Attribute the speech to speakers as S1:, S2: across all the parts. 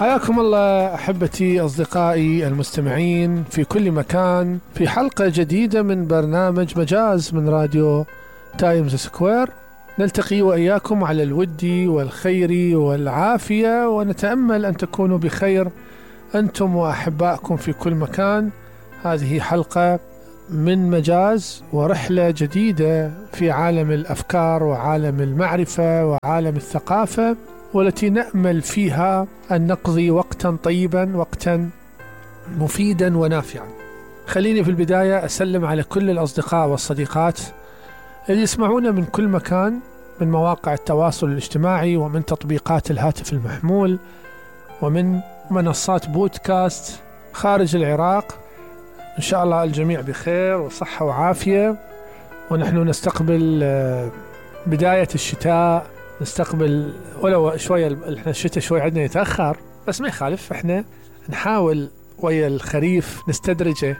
S1: حياكم الله أحبتي أصدقائي المستمعين في كل مكان في حلقة جديدة من برنامج مجاز من راديو تايمز سكوير. نلتقي وإياكم على الود والخير والعافية، ونتأمل أن تكونوا بخير أنتم وأحبائكم في كل مكان. هذه حلقة من مجاز ورحلة جديدة في عالم الأفكار وعالم المعرفة وعالم الثقافة، والتي نأمل فيها أن نقضي وقتا طيبا، وقتا مفيدا ونافعا. خليني في البداية أسلم على كل الأصدقاء والصديقات اللي يسمعونا من كل مكان، من مواقع التواصل الاجتماعي ومن تطبيقات الهاتف المحمول ومن منصات بودكاست خارج العراق. إن شاء الله الجميع بخير وصحة وعافية، ونحن نستقبل بداية الشتاء، نستقبل ولو شوية احنا الشتاء شوي عندنا يتأخر، بس ما يخالف، احنا نحاول ويا الخريف نستدرجه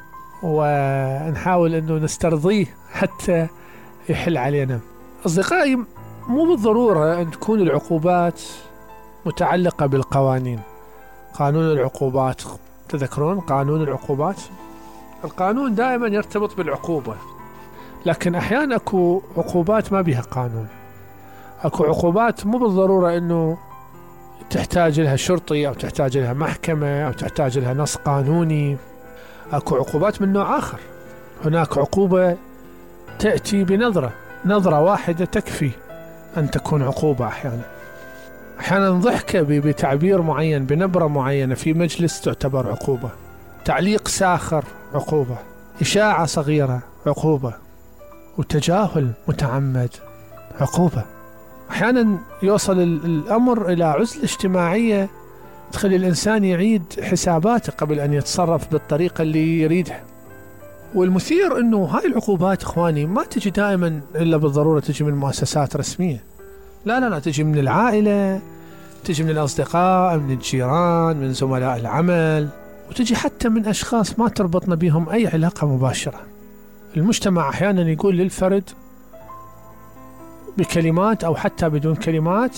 S1: ونحاول انه نسترضيه حتى يحل علينا. أصدقائي، مو بالضرورة أن تكون العقوبات متعلقة بالقوانين. قانون العقوبات، تذكرون قانون العقوبات؟ القانون دائما يرتبط بالعقوبة، لكن أحيانا أكو عقوبات ما بها قانون. أكو عقوبات مو بالضرورة أنه تحتاج لها شرطي أو تحتاج لها محكمة أو تحتاج لها نص قانوني. أكو عقوبات من نوع آخر. هناك عقوبة تأتي نظرة واحدة تكفي أن تكون عقوبة. أحيانا ضحكة بتعبير معين بنبرة معينة في مجلس تعتبر عقوبة. تعليق ساخر عقوبة. إشاعة صغيرة عقوبة. وتجاهل متعمد عقوبة. أحيانا يوصل الأمر إلى عزلة اجتماعية تخلي الإنسان يعيد حساباته قبل أن يتصرف بالطريقة اللي يريدها. والمثير أنه هاي العقوبات إخواني ما تجي دائما إلا بالضرورة تجي من مؤسسات رسمية. لا، تجي من العائلة، تجي من الأصدقاء، من الجيران، من زملاء العمل، وتجي حتى من أشخاص ما تربطنا بهم أي علاقة مباشرة. المجتمع أحيانا يقول للفرد بكلمات أو حتى بدون كلمات: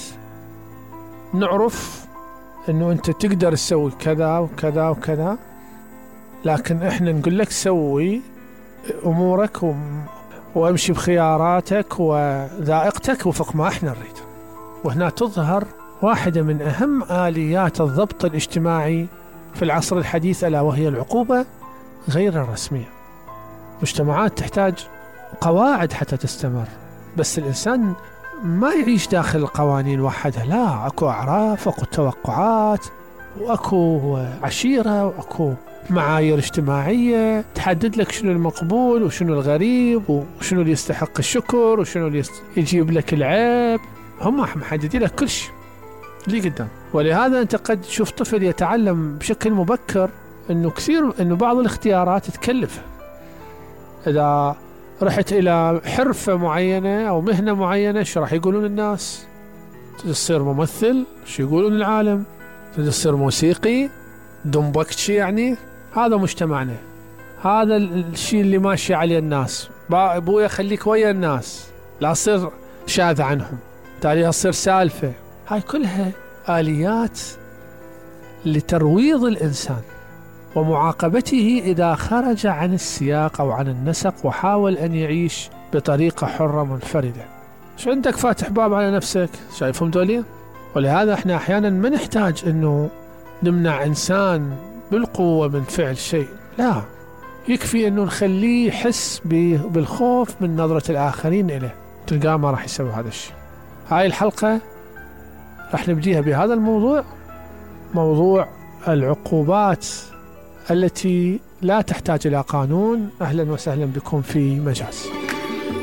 S1: نعرف أنه أنت تقدر تسوي كذا وكذا وكذا، لكن إحنا نقول لك سوي أمورك وامشي بخياراتك وذائقتك وفق ما إحنا نريد. وهنا تظهر واحدة من أهم آليات الضبط الاجتماعي في العصر الحديث، ألا وهي العقوبة غير الرسمية. مجتمعات تحتاج قواعد حتى تستمر، بس الإنسان ما يعيش داخل القوانين وحدها. لا، أكو أعراف، أكو توقعات، وأكو عشيرة، وأكو معايير اجتماعية تحدد لك شنو المقبول وشنو الغريب وشنو اللي يستحق الشكر وشنو اللي يجيب لك العيب. هم محددين لك كل شيء اللي قدام. ولهذا أنت قد تشوف طفل يتعلم بشكل مبكر إنه بعض الاختيارات تكلف. إذا رحت إلى حرفة معينة أو مهنة معينة، شو راح يقولون الناس؟ تصير ممثل، شو يقولون العالم؟ تصير موسيقي، دمبكتشي. يعني هذا مجتمعنا، هذا الشيء اللي ماشي عليه الناس. أبويا خليك ويا الناس، لا تصير شاذ عنهم، تالي تصير سالفة. هاي كلها آليات لترويض الإنسان ومعاقبته إذا خرج عن السياق أو عن النسق وحاول أن يعيش بطريقة حرة منفردة. شو عندك فاتح باب على نفسك؟ شايفهم دولي؟ ولهذا احنا أحيانا ما نحتاج أنه نمنع إنسان بالقوة من فعل شيء. لا، يكفي أنه نخليه يحس بالخوف من نظرة الآخرين إليه، تلقاه ما راح يسوي هذا الشيء. هاي الحلقة راح نبديها بهذا الموضوع، موضوع العقوبات التي لا تحتاج إلى قانون. أهلا وسهلا بكم في مجاز.